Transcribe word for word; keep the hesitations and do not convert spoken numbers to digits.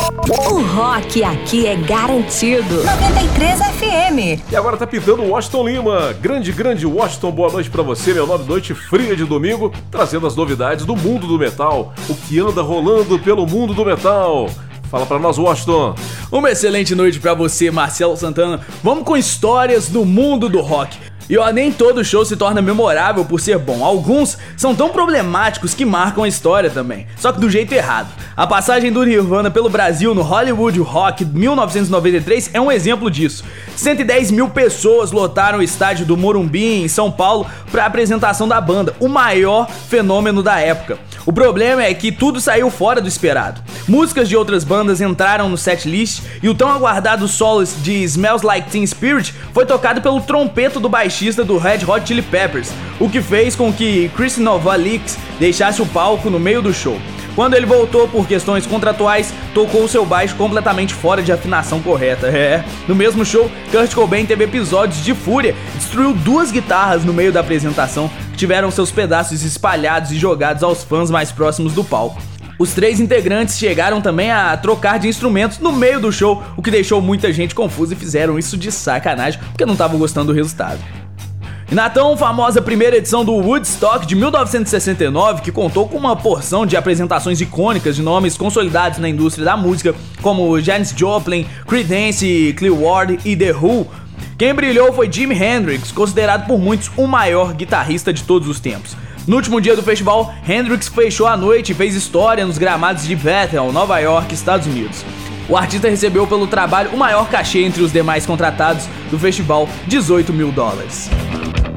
O rock aqui é garantido. noventa e três F M. E agora tá pintando o Washington Lima. Grande, grande Washington, boa noite pra você, meu nome, noite fria de domingo, trazendo as novidades do mundo do metal. O que anda rolando pelo mundo do metal. Fala pra nós, Washington. Uma excelente noite pra você, Marcelo Santana. Vamos com histórias do mundo do rock. E ó, nem todo show se torna memorável por ser bom. Alguns são tão problemáticos que marcam a história também, só que do jeito errado. A passagem do Nirvana pelo Brasil no Hollywood Rock mil novecentos e noventa e três é um exemplo disso. cento e dez mil pessoas lotaram o estádio do Morumbi, em São Paulo, para a apresentação da banda, o maior fenômeno da época. O problema é que tudo saiu fora do esperado. Músicas de outras bandas entraram no setlist e o tão aguardado solo de Smells Like Teen Spirit foi tocado pelo trompeto do baixista do Red Hot Chili Peppers, o que fez com que Chris Novoselic deixasse o palco no meio do show. Quando ele voltou por questões contratuais, tocou seu baixo completamente fora de afinação correta. É. No mesmo show, Kurt Cobain teve episódios de fúria e destruiu duas guitarras no meio da apresentação, que tiveram seus pedaços espalhados e jogados aos fãs mais próximos do palco. Os três integrantes chegaram também a trocar de instrumentos no meio do show, o que deixou muita gente confusa e fizeram isso de sacanagem, porque não estavam gostando do resultado. E na tão famosa primeira edição do Woodstock de mil novecentos e sessenta e nove, que contou com uma porção de apresentações icônicas de nomes consolidados na indústria da música, como Janis Joplin, Creedence Clearwater e The Who, quem brilhou foi Jimi Hendrix, considerado por muitos o maior guitarrista de todos os tempos. No último dia do festival, Hendrix fechou a noite e fez história nos gramados de Bethel, Nova York, Estados Unidos. O artista recebeu pelo trabalho o maior cachê entre os demais contratados do festival, dezoito mil dólares.